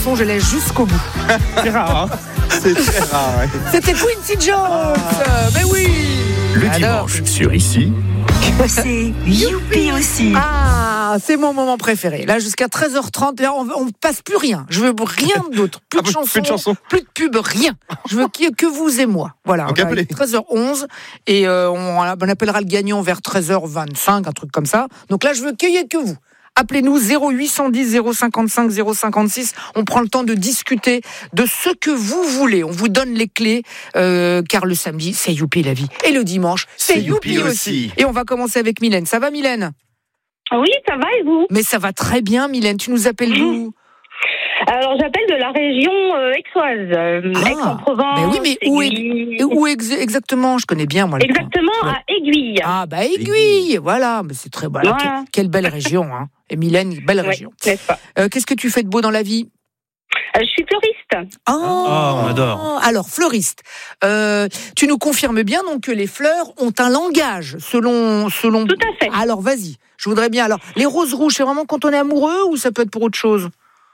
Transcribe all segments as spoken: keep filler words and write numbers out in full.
chanson, je laisse jusqu'au bout. C'est rare, hein. C'est très rare. Ouais. C'était Quincy Jones. Ah. Mais oui. Le Alors. dimanche sur Ici. C'est Youpi aussi. Ah, c'est mon moment préféré. Là, jusqu'à treize heures trente, là, on ne passe plus rien. Je veux rien d'autre. Plus, Ah, de chansons, plus de chansons. plus de pub, rien. Je veux qu'il y ait que vous et moi. Voilà. Donc, on a appelez. treize heures onze et euh, on, on appellera le gagnant vers treize heures vingt-cinq, un truc comme ça. Donc là, je veux qu'il y ait que vous. Appelez-nous zéro huit cent dix zéro cinquante-cinq zéro cinquante-six. On prend le temps de discuter de ce que vous voulez. On vous donne les clés, euh, car le samedi, c'est Youpi la vie. Et le dimanche, c'est, C'est Youpi, Youpi aussi. aussi. Et on va commencer avec Mylène. Ça va, Mylène ? Oui, ça va et vous? Mais ça va très bien, Mylène. Tu nous appelles d'où ? Alors, j'appelle de la région euh, aixoise, euh, Ah, Aix-en-Provence. mais oui, mais où, Aiguille. est, où ex- exactement? Je connais bien, moi. le Exactement, coin. à Aiguille. Ah, bah, Aiguille. Voilà. Mais c'est très voilà. Voilà. Quelle, quelle belle région, hein. Et Mylène, belle Ouais, région. n'est-ce pas? Euh, qu'est-ce que tu fais de beau dans la vie? Euh, je suis fleuriste. Oh, on adore. Alors, fleuriste, euh, tu nous confirmes bien donc que les fleurs ont un langage selon selon. Tout à fait. Alors, vas-y. Je voudrais bien. Alors, les roses rouges, c'est vraiment quand on est amoureux ou ça peut être pour autre chose?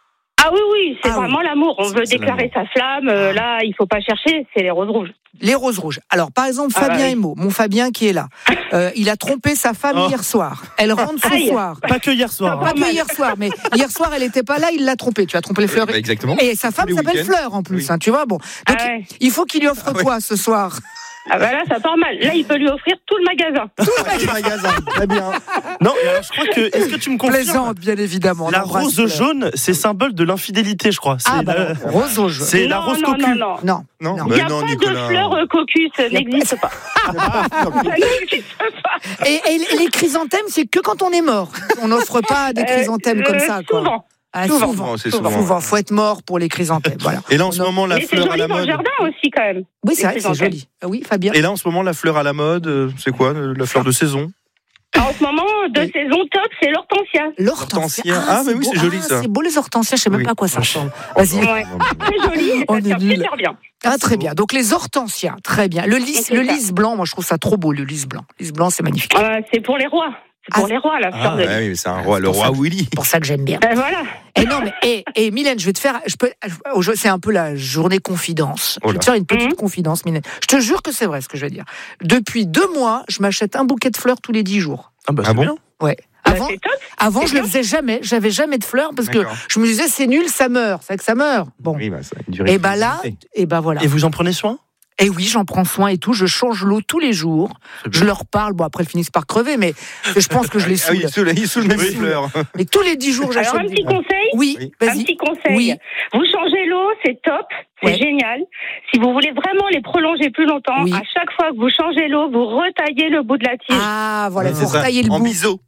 Ah oui, oui, c'est Ah oui. vraiment l'amour. On veut C'est déclarer sa flamme. euh, là, il faut pas chercher, c'est les roses rouges. Les roses rouges. Alors, par exemple, Ah, Fabien bah oui. Emo, mon Fabien qui est là, euh, il a trompé sa femme Oh. hier soir. Elle rentre ce Aïe. soir. Pas que hier soir. Pas hein. que hier soir, mais hier soir, elle n'était pas là, il l'a trompé. Tu as trompé les fleurs. Bah, exactement. Et sa femme Tous les s'appelle week-ends. Fleur en plus, Oui. hein, tu vois. Bon, donc Ah ouais. il faut qu'il lui offre Ah ouais. quoi ce soir? Ah bah là, ça part mal. Là, il peut lui offrir tout le magasin. Tout le magasin. Très bien. Non, et alors je crois que. Est-ce que tu me confirmes? Plaisante, bien évidemment. on La embrasse rose Fleur. jaune, c'est symbole de l'infidélité, je crois. C'est Ah, bah, la- non, rose rouge. c'est la non, rose non, cocu. non, non. Non. Non, Non. Il bah n'y a non, pas Nicolas. de fleurs euh, cocus, ça n'existe pas. Ça n'existe pas. Et, et les chrysanthèmes, c'est que quand on est mort. On n'offre pas des Euh, chrysanthèmes comme euh, ça, quoi. Souvent. Ah, souvent. souvent. C'est souvent. souvent. Souvent. Faut être mort pour les chrysanthèmes. Voilà. Et là, en ce On a- moment, la Mais c'est fleur à joli la dans le mode. jardin aussi, quand même. Oui, c'est les vrai, c'est chrysanthèmes. joli. Ah oui, Fabien. Et là, en ce moment, la fleur à la mode, euh, c'est quoi euh, la fleur de saison? En ce moment, de Oui. saison top, c'est l'hortensia. L'hortensia. L'hortensia. Ah, mais oui, beau. c'est joli, Ah, ça. C'est beau les hortensias, je sais même Oui. pas à quoi ça ressemble. Vas-y. Ouais. Très joli, et On ça est tient nuls. super bien. Ah, très bien. Donc les hortensias, très bien. Le lys, C'est le ça. lys blanc, moi je trouve ça trop beau, le lys blanc. Le lys blanc, c'est magnifique. Euh, c'est pour les rois. C'est pour Ah, les rois, la fleur ah, de Ouais, lys. oui, c'est un roi, le pour roi ça. Willy. C'est pour ça que j'aime bien. Ben voilà. Et non, mais et, et Mylène, je vais te faire, je peux, je- c'est un peu la journée confidence. Oh Je vais là. te faire une petite Mhm. confidence, Mylène. Je te jure que c'est vrai ce que je vais dire. Depuis deux mois, je m'achète un bouquet de fleurs tous les dix jours. Ah, bah, Ah c'est bon bien. Ouais. Bah, Avant, c'est top. avant, c'est je le bien. faisais jamais. J'avais jamais de fleurs parce que D'accord. je me disais c'est nul, ça meurt. C'est que ça meurt. Bon. Oui, bah, ça a une durée Et de ben là, fidélité. et ben voilà. Et vous en prenez soin? Et oui, j'en prends soin et tout. Je change l'eau tous les jours. C'est bien. Je leur parle. Bon, après, ils finissent par crever, mais je pense que je les Ah oui, saoule. il saoule, il saoule même Oui. les fleurs. Mais tous les dix jours, Alors, j'achète un des petit conseil. Oui, Oui. Un vas-y. petit conseil. Oui. Vous changez l'eau, c'est top, c'est Ouais. génial. Si vous voulez vraiment les prolonger plus longtemps, Oui. à chaque fois que vous changez l'eau, vous retaillez le bout de la tige. Ah, voilà, Ouais, il faut c'est ça. retailler le En bout. biseau.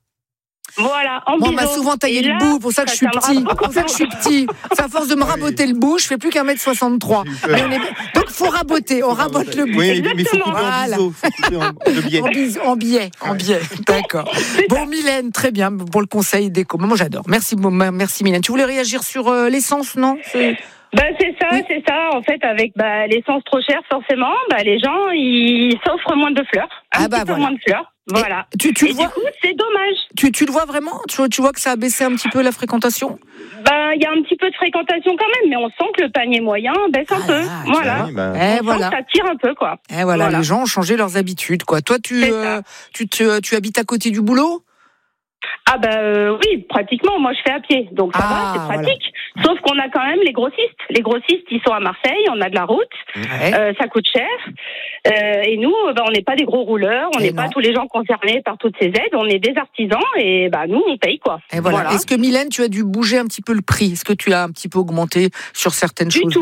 Voilà, en Moi, on m'a biseau. souvent taillé Et le là, bout, pour ça que je suis tiendra petit. beaucoup Pour ça que je plus suis petit. C'est à force de me Ah oui. raboter le bout, je fais plus qu'un mètre soixante-trois. J'ai eu peur. Mais on est... Donc, faut raboter, on rabote le bout. Oui, mais il faut couper en Voilà. biseau. Faut couper en le biais. En, bis- en billet, en billet, d'accord. Bon, Mylène, très bien pour le conseil déco. Moi, j'adore. Merci, bon, merci Mylène. Tu voulais réagir sur euh, l'essence, non? C'est- Bah, c'est ça, Oui. c'est ça. En fait, avec bah, l'essence trop chère, forcément, bah, les gens, ils s'offrent moins de fleurs. Un Ah bah, petit peu voilà. moins de fleurs. Voilà. Tu, tu, Et le du vois, coup, c'est dommage. tu, tu le vois vraiment tu, tu vois que ça a baissé un petit peu la fréquentation? Bah, il y a un petit peu de fréquentation quand même, mais on sent que le panier moyen baisse un Ah peu. là, tu Voilà. Oui, bah, Eh, On sent voilà. que ça tire un peu, quoi. Eh, voilà, Voilà. les gens ont changé leurs habitudes, quoi. Toi, tu, C'est euh, ça. tu, te- tu habites à côté du boulot? Ah bah euh, oui, pratiquement. Moi, je fais à pied, donc ça Ah, va, c'est pratique. Sauf qu'on a quand même les grossistes. Les grossistes, ils sont à Marseille. On a de la route, Ouais. euh, ça coûte cher. Euh, et nous, bah, on n'est pas des gros rouleurs. On Et n'est non. pas tous les gens concernés par toutes ces aides. On est des artisans et bah nous, on paye quoi. Et voilà. Est-ce que Mylène, tu as dû bouger un petit peu le prix? Est-ce que tu as un petit peu augmenté sur certaines Du choses? tout.